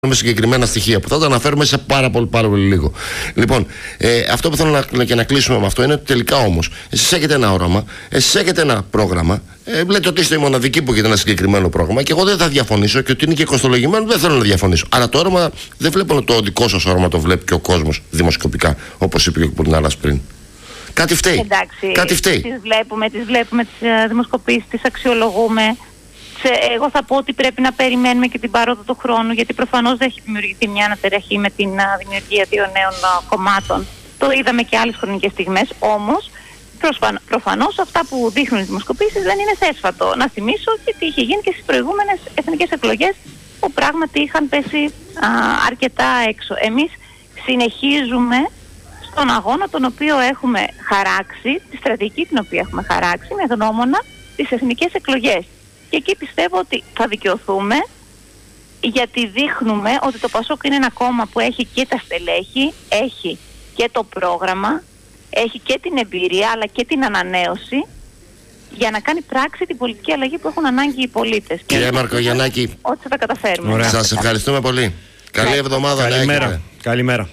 με συγκεκριμένα στοιχεία που θα τα αναφέρουμε σε πάρα πολύ λίγο. Λοιπόν, αυτό που θέλω να κλείσουμε με αυτό είναι ότι τελικά όμως εσείς έχετε ένα όραμα, εσείς έχετε ένα πρόγραμμα. Λέτε ότι είστε οι μοναδικοί που έχετε ένα συγκεκριμένο πρόγραμμα και εγώ δεν θα διαφωνήσω και ότι είναι και κοστολογημένο, δεν θέλω να διαφωνήσω. Αλλά το όραμα δεν βλέπω ότι το δικό σας όραμα το βλέπει και ο κόσμος δημοσκοπικά, όπως είπε και ο Κουρνάρας πριν. Κάτι φταίει. Εντάξει, κάτι φταίει. Τις βλέπουμε τις δημοσκοπήσεις, τις αξιολογούμε. Εγώ θα πω ότι πρέπει να περιμένουμε και την πάροδο του χρόνου, γιατί προφανώς δεν έχει δημιουργηθεί μια ανατεραχή με την δημιουργία δύο νέων κομμάτων. Το είδαμε και άλλες χρονικές στιγμές, όμως προφανώς αυτά που δείχνουν οι δημοσκοπήσεις δεν είναι θέσφατο. Να θυμίσω και τι είχε γίνει και στις προηγούμενες εθνικές εκλογές, που πράγματι είχαν πέσει αρκετά έξω. Εμείς συνεχίζουμε στον αγώνα τον οποίο έχουμε χαράξει, τη στρατηγική την οποία έχουμε χαράξει με γνώμονα τις εθνικές εκλογές. Και εκεί πιστεύω ότι θα δικαιωθούμε, γιατί δείχνουμε ότι το ΠΑΣΟΚ είναι ένα κόμμα που έχει και τα στελέχη, έχει και το πρόγραμμα, έχει και την εμπειρία αλλά και την ανανέωση για να κάνει πράξη την πολιτική αλλαγή που έχουν ανάγκη οι πολίτες. Κυρία Μαρκογιαννάκη, ότι θα τα καταφέρουμε. Ωραία. Σας ευχαριστούμε πολύ. Καλή εβδομάδα. Καλημέρα.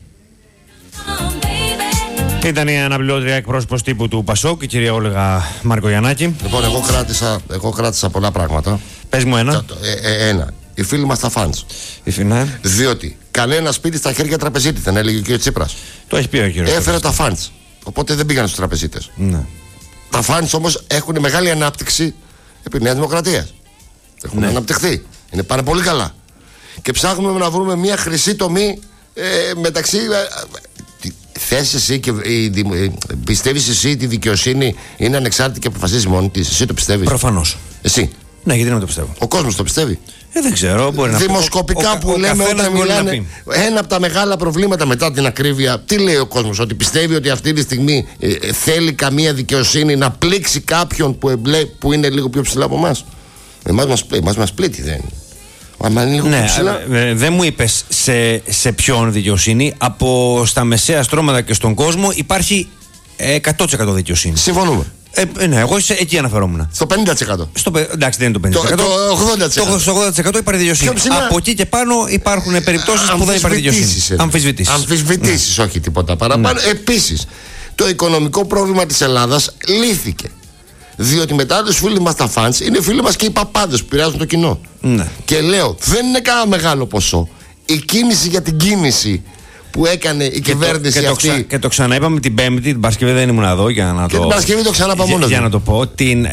Ήταν η αναπληρώτρια εκπρόσωπος τύπου του ΠΑΣΟΚ, η κυρία Όλγα Μαρκογιαννάκη. Λοιπόν, εγώ κράτησα πολλά πράγματα. Πες μου ένα. Ένα. Οι φίλοι μας τα φαντς. Διότι κανένα σπίτι στα χέρια τραπεζίτη, δεν έλεγε ο κ. Τσίπρας. Το έχει πει ο κ. Έφερε τα φαντς. Οπότε δεν πήγαν στους τραπεζίτες. Ναι. Τα φαντς όμως έχουν μεγάλη ανάπτυξη επί Νέας Δημοκρατίας. Έχουν αναπτυχθεί. Είναι πάνε πολύ καλά. Και ψάχνουμε να βρούμε μια χρυσή τομή μεταξύ. Θες εσύ και πιστεύεις εσύ ότι η δικαιοσύνη είναι ανεξάρτητη και αποφασίζει μόνη της? Εσύ το πιστεύεις? Προφανώς. Εσύ? Ναι, γιατί να το πιστεύω. Ο κόσμος το πιστεύει? Δεν ξέρω, μπορεί να πει. Δημοσκοπικά που λέμε όταν μιλάνε, ένα από τα μεγάλα προβλήματα μετά την ακρίβεια, τι λέει ο κόσμος? Ότι πιστεύει ότι αυτή τη στιγμή θέλει καμία δικαιοσύνη να πλήξει κάποιον που είναι λίγο πιο ψηλά από εμάς? Εμάς μας πλήττει, δεν είναι? Ναι, δεν μου είπες σε ποιον δικαιοσύνη. Από στα μεσαία στρώματα και στον κόσμο υπάρχει 100% δικαιοσύνη. Συμφωνούμε. Ναι, εγώ εκεί αναφερόμουν. Στο 50%. Εντάξει, δεν είναι το 50%. Το 80% υπάρχει δικαιοσύνη. Από εκεί και πάνω υπάρχουν περιπτώσεις που δεν υπάρχει δικαιοσύνη. Αμφισβητήσεις, όχι τίποτα παραπάνω. Επίσης, το οικονομικό πρόβλημα της Ελλάδας λύθηκε. Διότι μετά τους φίλοι μας τα φαντς είναι φίλοι μας και οι παπάδες που πειράζουν το κοινό. Ναι. Και λέω, δεν είναι κανένα μεγάλο ποσό. Η κίνηση για την κίνηση που έκανε η κυβέρνηση αυτή. Και το ξαναείπαμε την Πέμπτη, την Παρασκευή δεν ήμουν εδώ για να και την Παρασκευή το ξαναπά μόνο. Για να το πω.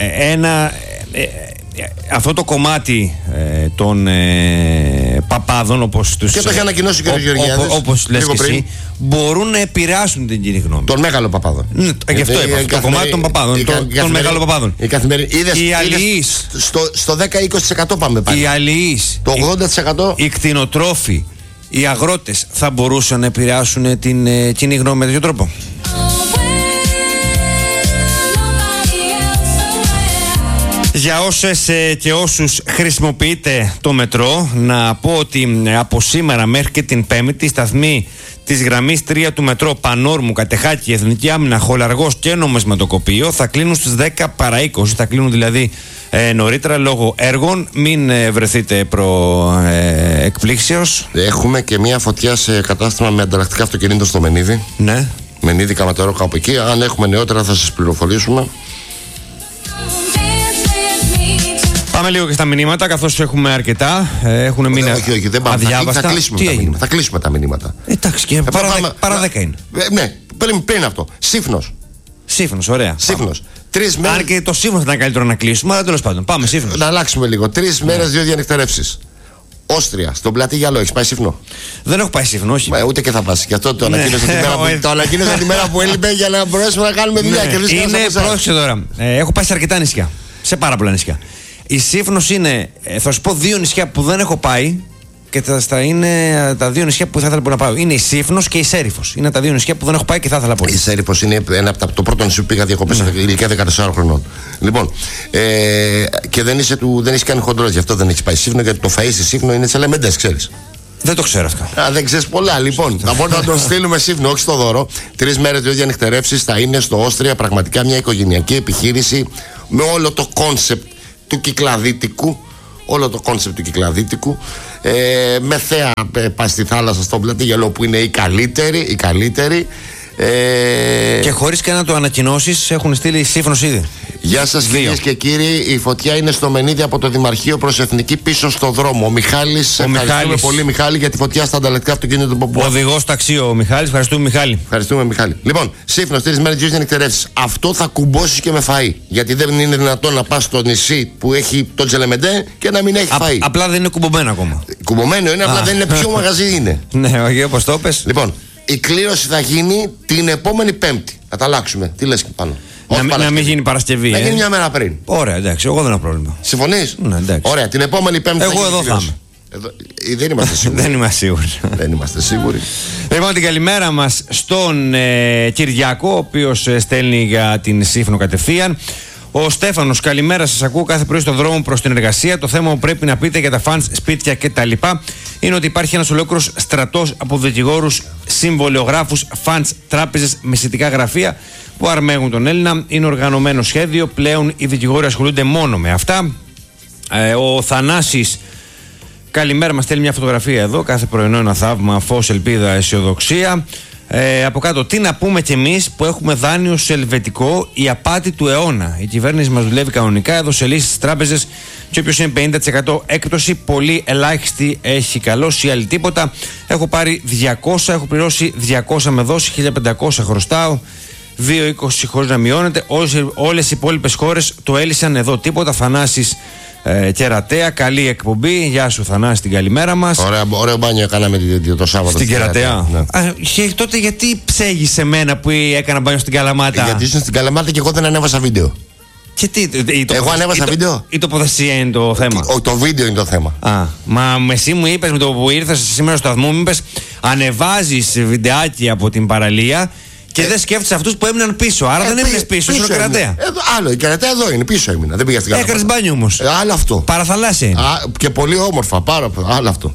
Αυτό το κομμάτι των παπάδων, όπως τους. Και το έχει ανακοινώσει και ο κ. Γεωργιάδης. Όπως λες και εσύ, μπορούν να επηρεάσουν την κοινή γνώμη. Των μεγάλων παπάδων. Γι' αυτό είπα. Το κομμάτι των παπάδων. Των μεγάλων παπάδων. Οι αλληλείς. Στο 10-20% πάμε πάλι. Οι αλληλείς. Το 80%. Οι κτηνοτρόφοι. Οι αγρότες θα μπορούσαν να επηρεάσουν την κοινή γνώμη με τέτοιο τρόπο? Για όσες και όσους χρησιμοποιείτε το μετρό, να πω ότι από σήμερα μέχρι και την Πέμπτη οι σταθμοί της γραμμής 3 του μετρό Πανόρμου, Κατεχάκη, Εθνική Άμυνα, Χολαργός και Νομισματοκοπείο θα κλείνουν στις 10 παρά 20. Θα κλείνουν δηλαδή νωρίτερα λόγω έργων. Μην βρεθείτε εκπλήξεως. Έχουμε και μια φωτιά σε κατάστημα με ανταλλακτικά αυτοκινήτων στο Μενίδη. Ναι. Μενίδη, Καματερό, κάπου εκεί. Αν έχουμε νεότερα θα σας πληροφορήσουμε. Πάμε λίγο και στα μηνύματα, καθώς έχουμε αρκετά. Έχουν μείνει αδιάβαστα. Θα κλείσουμε τα μηνύματα. Εντάξει, και παρά 10 είναι. Ναι, πριν αυτό. Σύφνος, ωραία. Σύφνος. Αν και το Σύφνος θα ήταν καλύτερο να κλείσουμε, αλλά τέλος πάντων. Πάμε Σύφνος. Να αλλάξουμε λίγο. 3 μέρες, 2 διανυκτερεύσεις. Όστρια, στον Πλατή Γιαλό, έχεις πάει Σύφνο? Δεν έχω πάει Σύφνο, όχι. Ούτε και θα πας. Γι' αυτό το ανακοίνωσα τη μέρα που έλειπε για να μπορέσουμε να κάνουμε δουλειά. Είναι, πρόσεξε τώρα. Έχω πάει σε αρκετά νησιά. Σε πάρα πολλά νησιά. Η Σύφνος είναι, θα σου πω, 2 νησιά που δεν έχω πάει και θα είναι τα 2 νησιά που θα ήθελα να πάω. Είναι η Σύφνος και η Σέριφος. Είναι τα 2 νησιά που δεν έχω πάει και θα ήθελα πολύ. Η Σέριφος είναι ένα από το πρώτο νησί που πήγα διακοπές ηλικία 14 χρονών. Λοιπόν, και δεν είσαι κάνει χοντρός, γι' αυτό δεν έχεις πάει Σύφνο, γιατί το φαΐ στη Σύφνο είναι σε λεμεντές, ξέρεις. Δεν το ξέρω αυτό. Δεν ξέρεις πολλά. Λοιπόν, θα μπορούμε να τον στείλουμε Σύφνο, όχι στο δώρο. 3 μέρες, 2 διανυκτερεύσεις θα είναι στο Όστρια. Πραγματικά μια οικογενειακή επιχείρηση με όλο το κόνσεπτ του κυκλαδίτικου, όλο το κόνσεπτ του Κυκλαδίτικου. Με θέα πάει στη θάλασσα στον Πλατήγιαλο που είναι η καλύτερη. Και χωρίς και να το ανακοινώσεις, έχουν στείλει σύμφωνος ήδη. Γεια σας κυρίες και κύριοι. Η φωτιά είναι στο Μενίδη από το Δημαρχείο προς Εθνική πίσω στο δρόμο. Ο Μιχάλης, ευχαριστούμε πολύ Μιχάλη για τη φωτιά στα ανταλλακτικά αυτοκίνητα του Ποπού. Οδηγός ταξί ο Μιχάλης, ευχαριστούμε Μιχάλη. Ευχαριστούμε Μιχάλη. Λοιπόν, Σύφνος, 3 μέρες για νυχτερεύσεις. Αυτό θα κουμπώσεις και με φαΐ. Γιατί δεν είναι δυνατόν να πας στο νησί που έχει το Τζελεμεντέ και να μην έχει φαΐ. Απλά δεν είναι κουμπωμένο ακόμα. Κουμπωμένο είναι, απλά δεν είναι ποιο μαγαζί είναι. Ναι, όχι όπως το πες. Λοιπόν, η κλήρωση θα γίνει την επόμενη Πέμπτη. Θα τα αλλάξουμε. Τι λες πάνω. Να μην γίνει Παρασκευή. Να γίνει μια μέρα πριν. Ωραία, εντάξει, εγώ δεν έχω πρόβλημα. Συμφωνείς? Ναι, εντάξει. Ωραία, την επόμενη Πέμπτη. Εγώ εδώ θα είμαι. Δεν είμαστε σίγουροι. Δεν είμαστε σίγουροι. Δεν είμαστε σίγουροι. Λοιπόν, την καλημέρα μας στον Κυριάκο, ο οποίος στέλνει για την Σύφνο κατευθείαν. Ο Στέφανος, καλημέρα σας. Ακούω κάθε πρωί στον δρόμο προς την εργασία. Το θέμα που πρέπει να πείτε για τα φανς, σπίτια κτλ. είναι ότι υπάρχει ένας ολόκληρος στρατός από δικηγόρους, συμβολιογράφους, φανς, τράπεζες, μεσητικά γραφεία που αρμέγουν τον Έλληνα. Είναι οργανωμένο σχέδιο. Πλέον οι δικηγόροι ασχολούνται μόνο με αυτά. Ο Θανάσης, καλημέρα, μας στέλνει μια φωτογραφία εδώ. Κάθε πρωινό ένα θαύμα, φως, ελπίδα, αισιοδοξία. Από κάτω, τι να πούμε κι εμείς που έχουμε δάνειο σε ελβετικό, η απάτη του αιώνα. Η κυβέρνηση μας δουλεύει κανονικά, έδωσε λύσεις στις τράπεζες και όποιος είναι 50% έκπτωση, πολύ ελάχιστη έχει καλώσει ή άλλη τίποτα. Έχω πάρει 200, έχω πληρώσει 200 με δόση, 1500 χρωστάω, 2,20 χωρίς να μειώνεται. Όλες οι υπόλοιπες χώρες το έλυσαν, εδώ τίποτα. Θανάσης Κερατέα, καλή εκπομπή. Γεια σου Θανάση, την καλημέρα μας. Ωραίο μπάνιο κάναμε το Σάββατο στην Κερατέα. Ναι. Τότε γιατί ψέγεις εμένα που έκανα μπάνιο στην Καλαμάτα? Γιατί ήσουν στην Καλαμάτα και εγώ δεν ανέβασα βίντεο. Και τι, εγώ ανέβασα βίντεο. Η τοποθεσία είναι το θέμα. Το βίντεο είναι το θέμα. Μα εσύ μου είπες με το που ήρθες σήμερα στο σταθμό, μου είπες ανεβάζεις βιντεάκι από την παραλία. Και δεν σκέφτεσαι αυτούς που έμειναν πίσω. Άρα δεν έμεινες πίσω, ήσουν Κερατέα. Άλλο, η Κερατέα εδώ είναι, πίσω έμεινα. Δεν πήγα στην Καλαμάτα. Έκανες μπάνιο όμως. Άλλο αυτό. Παραθαλάσσια είναι. Και πολύ όμορφα, πάρα πολύ. Άλλο αυτό.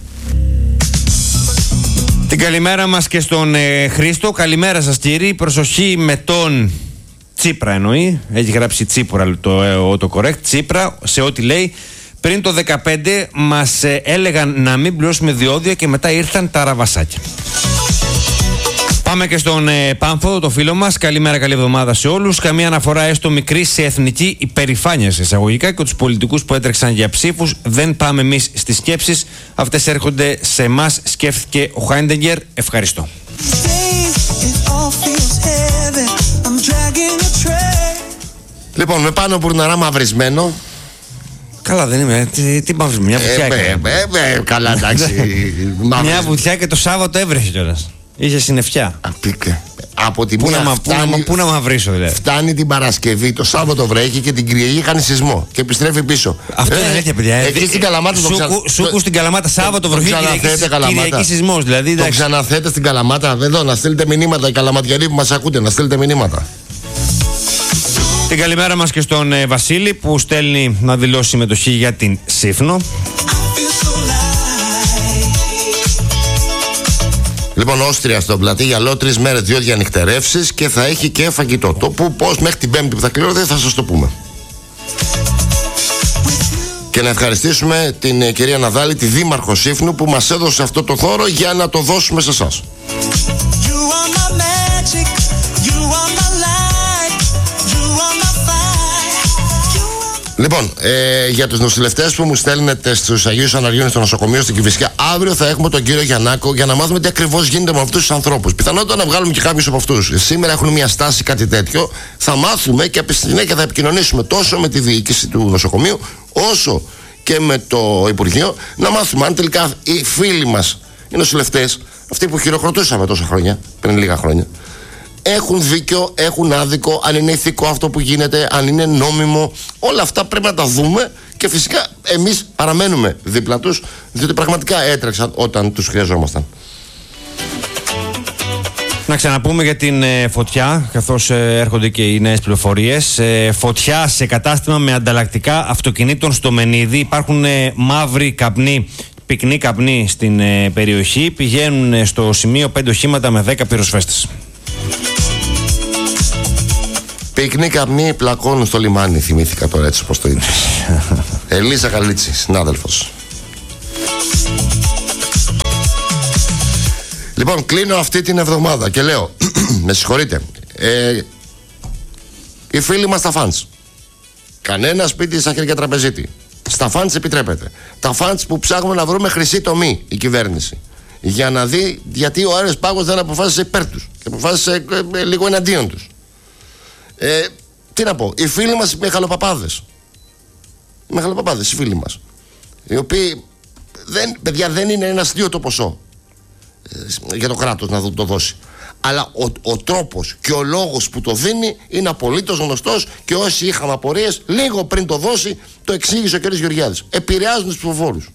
Την καλημέρα μας και στον Χρήστο. Καλημέρα σας κύριοι. Προσοχή με τον Τσίπρα εννοεί. Έχει γράψει Τσίπουρα το correct. Τσίπρα σε ό,τι λέει. Πριν το 2015 μας έλεγαν να μην πληρώσουμε διόδια και μετά ήρθαν τα ραβασάκια. Πάμε και στον Πάμφο, το φίλο μας. Καλημέρα, καλή εβδομάδα σε όλους. Καμία αναφορά έστω μικρή σε εθνική υπερηφάνεια σε εισαγωγικά και τους πολιτικούς που έτρεξαν για ψήφους. Δεν πάμε εμείς στις σκέψεις. Αυτές έρχονται σε εμάς, σκέφτηκε ο Χάιντεγκερ. Ευχαριστώ. Λοιπόν, με πάνω πουρναρά μαυρισμένο. Καλά, δεν είμαι. Τι μαυρισμένο, μια βουτιά έκανε. Καλά, εντάξει. Μια βουτιά και το Σάββατο έβρεχε κιόλας. Είχε συννεφιά. Από τη μία πού να μαυρίσω δηλαδή. Φτάνει την Παρασκευή, το Σάββατο βρέχει και την Κυριακή κάνει σεισμό και επιστρέφει πίσω. Αυτό είναι αλήθεια, παιδιά. Εκεί στην Καλαμάτα Σούκου στην Καλαμάτα, Σάββατο βροχή, Κυριακή σεισμός δηλαδή. Το ξαναθέτε στην Καλαμάτα, εδώ να στείλετε μηνύματα οι καλαματιανοί που μας ακούτε, να στείλετε μηνύματα. Την καλημέρα μας και στον Βασίλη που στέλνει να δηλώσει συμμετοχή για την Σύφνο. Λοιπόν, Όστρια στον Πλατήγιαλο, 3 μέρες, 2 διανυκτερεύσεις και θα έχει και φαγητό. Το που πώς μέχρι την Πέμπτη που θα κληρωθεί θα σας το πούμε. Και να ευχαριστήσουμε την κυρία Ναδάλη, τη Δήμαρχο Σύφνου, που μας έδωσε αυτό το θώρο για να το δώσουμε σε εσάς. Λοιπόν, για τους νοσηλευτές που μου στέλνετε στους Αγίους Αναριών στο νοσοκομείο στην Κηφισιά, αύριο θα έχουμε τον κύριο Γιαννάκο για να μάθουμε τι ακριβώς γίνεται με αυτούς τους ανθρώπους. Πιθανότατα να βγάλουμε και κάποιους από αυτούς. Σήμερα έχουν μια στάση, κάτι τέτοιο. Θα μάθουμε και από τη συνέχεια θα επικοινωνήσουμε τόσο με τη διοίκηση του νοσοκομείου, όσο και με το Υπουργείο, να μάθουμε αν τελικά οι φίλοι μας, οι νοσηλευτές, αυτοί που χειροκροτούσαμε τόσα χρόνια, πριν λίγα χρόνια, έχουν δίκιο, έχουν άδικο, αν είναι ηθικό αυτό που γίνεται, αν είναι νόμιμο. Όλα αυτά πρέπει να τα δούμε και φυσικά εμείς παραμένουμε δίπλα τους, διότι πραγματικά έτρεξαν όταν τους χρειαζόμασταν. Να ξαναπούμε για την φωτιά, καθώς έρχονται και οι νέες πληροφορίες. Φωτιά σε κατάστημα με ανταλλακτικά αυτοκινήτων στο Μενίδη. Υπάρχουν μαύροι καπνοί, πυκνοί καπνοί στην περιοχή. Πηγαίνουν στο σημείο 5 οχήματα με 10 πυροσβέστες. Πυκνοί καπνοί πλακώνουν στο λιμάνι, θυμήθηκα τώρα έτσι όπως το είπες. Ελίζα Γαλίτση, συνάδελφος. Λοιπόν, κλείνω αυτή την εβδομάδα και λέω, με συγχωρείτε, οι φίλοι μας τα φαντς. Κανένα σπίτι σαν χέρια τραπεζίτη. Στα φαντς επιτρέπεται. Τα φαντς που ψάχνουμε να βρούμε χρυσή τομή η κυβέρνηση. Για να δει γιατί ο Άρης Πάγος δεν αποφάσισε υπέρ τους και αποφάσισε λίγο εναντίον τους. Τι να πω, οι φίλοι μας οι μεγαλοπαπάδες. Οι μεγαλοπαπάδες, οι φίλοι μας. Οι οποίοι, παιδιά, δεν είναι ένα αστείο το ποσό για το κράτος να το δώσει. Αλλά ο τρόπος και ο λόγος που το δίνει είναι απολύτως γνωστός και όσοι είχαν απορίες λίγο πριν το δώσει το εξήγησε ο κ. Γεωργιάδης. Επηρεάζουν τους ψηφοφόρους.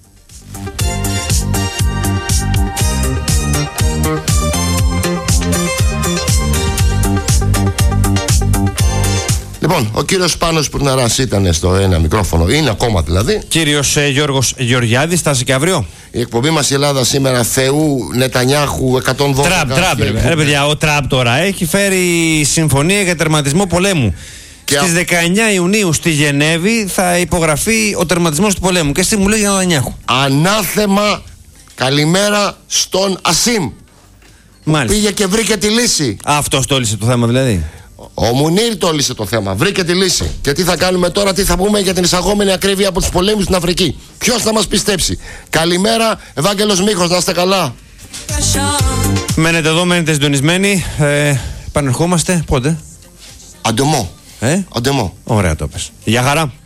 Λοιπόν, ο κύριος Πάνος Πουρναράς ήταν στο ένα μικρόφωνο, είναι ακόμα δηλαδή. Κύριος Γιώργος Γεωργιάδης, φτάσει και αύριο. Η εκπομπή μας η Ελλάδα σήμερα Θεού Νετανιάχου 112. Τραμπ, ρε παιδιά, ο Τραμπ τώρα έχει φέρει συμφωνία για τερματισμό πολέμου. Στις 19 Ιουνίου στη Γενέβη θα υπογραφεί ο τερματισμός του πολέμου. Και εσύ μου λέει για Νετανιάχου. Ανάθεμα, καλημέρα στον Ασίμ. Πήγε και βρήκε τη λύση. Αυτός το λύσε το θέμα δηλαδή. Ο Μουνίρ το λύσε το θέμα, βρήκε τη λύση. Και τι θα κάνουμε τώρα, τι θα πούμε για την εισαγόμενη ακρίβεια από τους πολέμους στην Αφρική. Ποιος θα μας πιστέψει. Καλημέρα, Ευάγγελος Μίχος, να είστε καλά. Μένετε εδώ, μένετε συντονισμένοι. Επανερχόμαστε πότε? Αντεμό. Αντεμό. Ωραία το πες. Γεια χαρά.